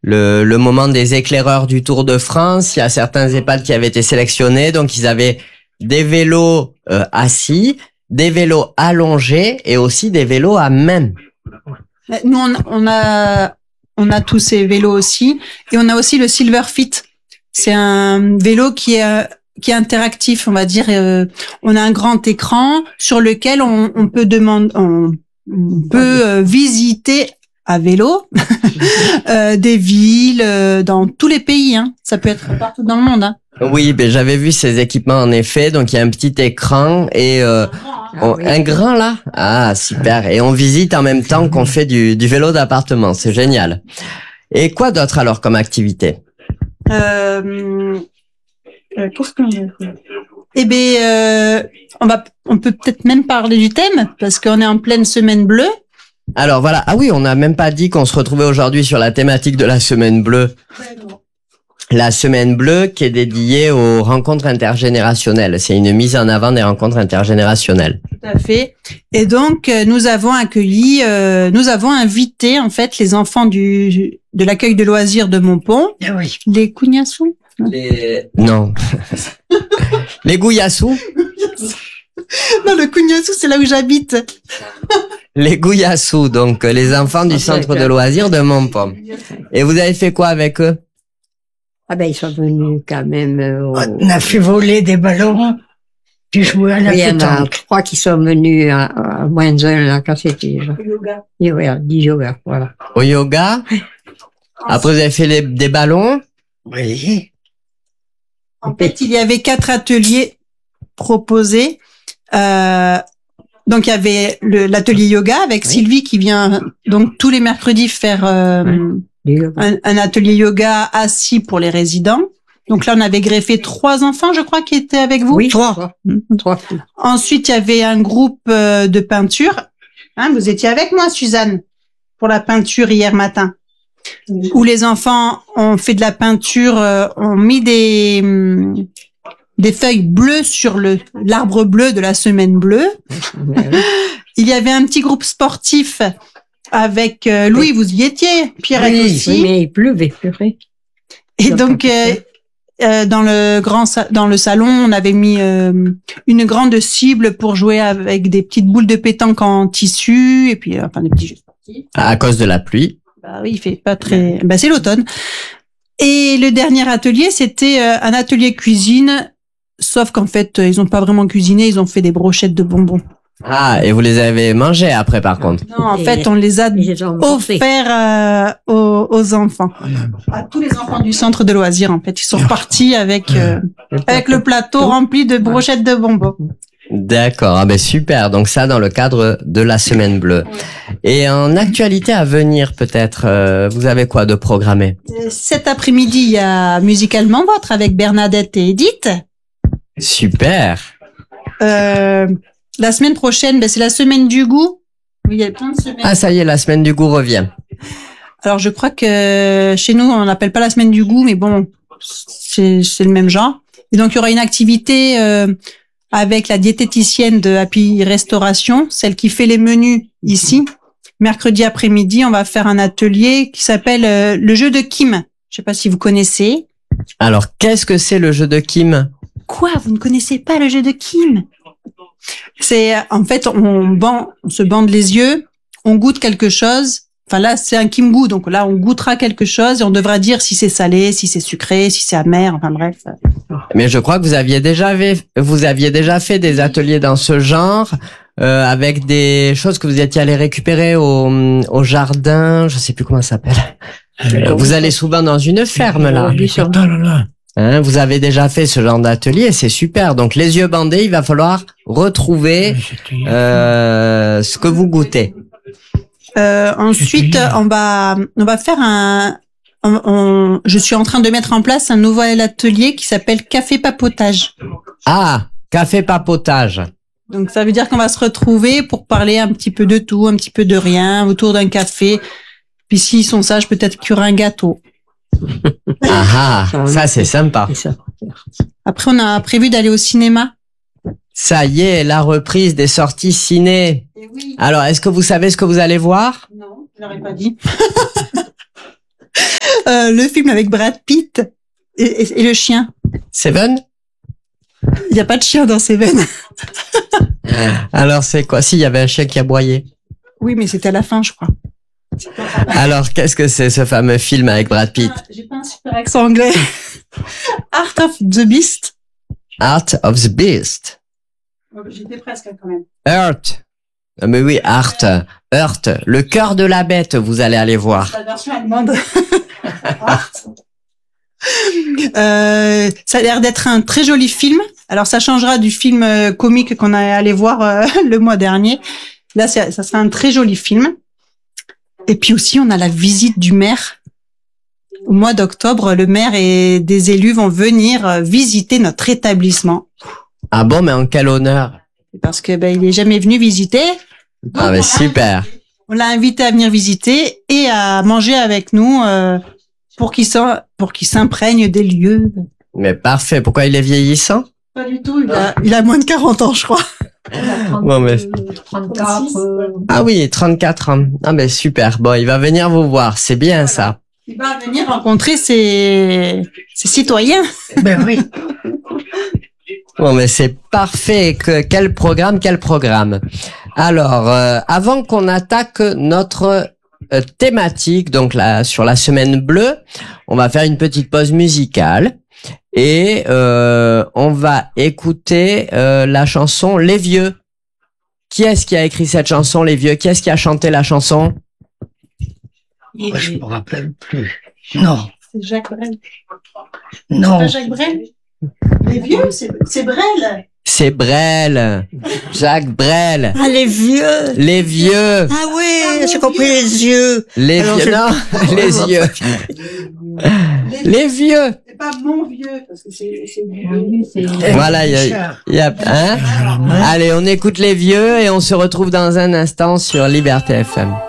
le moment des éclaireurs du Tour de France. Il y a certains EHPAD qui avaient été sélectionnés, donc ils avaient des vélos assis, des vélos allongés et aussi des vélos à main. Nous, on a tous ces vélos aussi, et on a aussi le Silver Fit. C'est un vélo qui est interactif, on va dire. On a un grand écran sur lequel on peut visiter à vélo des villes dans tous les pays. Hein. Ça peut être partout dans le monde. Hein. Oui, ben j'avais vu ces équipements en effet. Donc il y a un petit écran et un grand là. Ah super. Et on visite en même temps qu'on fait du vélo d'appartement. C'est génial. Et quoi d'autre alors comme activité? Qu'est-ce qu'on a fait? Eh bien, on peut peut-être même parler du thème parce qu'on est en pleine semaine bleue. Alors voilà. Ah oui, on n'a même pas dit qu'on se retrouvait aujourd'hui sur la thématique de la semaine bleue. La semaine bleue qui est dédiée aux rencontres intergénérationnelles. C'est une mise en avant des rencontres intergénérationnelles. Tout à fait. Et donc, nous avons invité en fait les enfants de l'accueil de loisirs de Montpont, les Kouniassou. Non. Les Gouillassou. Non, le Kouniassou, c'est là où j'habite. Les Gouillassou, donc les enfants du centre de loisirs de Montpont. Et vous avez fait quoi avec eux? Ah ben, ils sont venus quand même. On a fait voler des ballons, puis jouer à la pétanque. Je crois qu'ils sont venus à moins d'un, là, quand c'était. Yoga. Du yoga, voilà. Au yoga? Après, vous avez fait des ballons? Oui. En fait, il y avait 4 ateliers proposés. Donc, il y avait l'atelier yoga avec Sylvie qui vient donc tous les mercredis faire un atelier yoga assis pour les résidents. Donc là, on avait greffé 3 enfants, je crois, qui étaient avec vous. Oui, 3. Ensuite, il y avait un groupe de peinture. Hein, vous étiez avec moi, Suzanne, pour la peinture hier matin. Où les enfants ont fait de la peinture, ont mis des feuilles bleues sur l'arbre bleu de la semaine bleue. Il y avait un petit groupe sportif avec Louis, vous y étiez, Pierrette aussi. Oui, mais il pleuvait, purée. Et donc dans le salon, on avait mis une grande cible pour jouer avec des petites boules de pétanque en tissu et puis des petits jeux sportifs. À cause de la pluie. Bah oui, il fait pas très. Bah c'est l'automne. Et le dernier atelier, c'était un atelier cuisine, sauf qu'en fait, ils ont pas vraiment cuisiné, ils ont fait des brochettes de bonbons. Ah, et vous les avez mangés après, par contre? Non, en fait, on les a offerts aux enfants. À tous les enfants du centre de loisirs, en fait. Ils sont repartis avec le plateau rempli de brochettes de bonbons. D'accord, ah ben super. Donc ça, dans le cadre de la semaine bleue. Et en actualité à venir, peut-être, vous avez quoi de programmé? Cet après-midi, il y a Musicalement Votre avec Bernadette et Edith. Super. La semaine prochaine, c'est la semaine du goût. Oui, il y a plein de semaines. Ah, ça y est, la semaine du goût revient. Alors, je crois que chez nous, on n'appelle pas la semaine du goût, mais bon, c'est le même genre. Et donc, il y aura une activité avec la diététicienne de Happy Restauration, celle qui fait les menus ici. Mercredi après-midi, on va faire un atelier qui s'appelle le jeu de Kim. Je sais pas si vous connaissez. Alors, qu'est-ce que c'est le jeu de Kim? Quoi? Vous ne connaissez pas le jeu de Kim? C'est, en fait, on se bande les yeux, on goûte quelque chose. Enfin là, c'est un Kim-goût, donc là, on goûtera quelque chose et on devra dire si c'est salé, si c'est sucré, si c'est amer, enfin bref. Mais je crois que vous aviez déjà fait des ateliers dans ce genre, avec des choses que vous étiez allé récupérer au jardin, je sais plus comment ça s'appelle. Vous allez souvent dans une ferme, là. Hein, vous avez déjà fait ce genre d'atelier, c'est super. Donc les yeux bandés, il va falloir retrouver ce que vous goûtez. Ensuite, on va faire je suis en train de mettre en place un nouvel atelier qui s'appelle Café Papotage. Ah, café papotage. Donc ça veut dire qu'on va se retrouver pour parler un petit peu de tout, un petit peu de rien, autour d'un café. Puis s'ils sont sages, peut-être qu'il y aura un gâteau. Ah, ça c'est sympa. Après, on a prévu d'aller au cinéma. Ça y est, la reprise des sorties ciné. Oui. Alors, est-ce que vous savez ce que vous allez voir? Non, je l'aurais pas dit. Le film avec Brad Pitt et le chien. Seven? Il n'y a pas de chien dans Seven. Alors, c'est quoi? Si, il y avait un chien qui aboyait. Oui, mais c'était à la fin, je crois. Alors, qu'est-ce que c'est ce fameux film avec Brad Pitt? J'ai pas un super accent anglais. Art of the Beast. Art of the Beast. J'étais presque quand même. Earth. Mais oui, Earth. Le cœur de la bête, vous allez aller voir. La version allemande. Ça a l'air d'être un très joli film. Alors, ça changera du film comique qu'on a allé voir le mois dernier. Là, ça sera un très joli film. Et puis aussi, on a la visite du maire. Au mois d'octobre, le maire et des élus vont venir visiter notre établissement. Ah bon, mais en quel honneur? Parce que il est jamais venu visiter. Ah mais super. On l'a invité à venir visiter et à manger avec nous pour qu'il s'imprègne des lieux. Mais parfait. Pourquoi il est vieillissant? Pas du tout. Il a moins de 40 ans, je crois. Bon, mais... 34. Ah oui, 34 ans. Ah mais super. Bon, il va venir vous voir. C'est bien ça. Il va venir rencontrer ses citoyens. Ben oui. Bon, mais c'est parfait. Quel programme. Alors, avant qu'on attaque notre thématique, donc là, sur la semaine bleue, on va faire une petite pause musicale et on va écouter la chanson Les Vieux. Qui est-ce qui a écrit cette chanson, Les Vieux? Qui est-ce qui a chanté la chanson? Je me rappelle plus. Non. C'est Jacques Brel. Non. C'est pas Jacques Brel. Les Vieux, c'est Brel. C'est Brel. Jacques Brel. Ah, les vieux. Les Vieux. Ah oui, j'ai compris les yeux. Les Alors, vieux. c'est- Non, les yeux. Les vieux. C'est pas mon vieux, parce que c'est Voilà, il y a, hein? Allez, on écoute Les Vieux et on se retrouve dans un instant sur Liberté FM.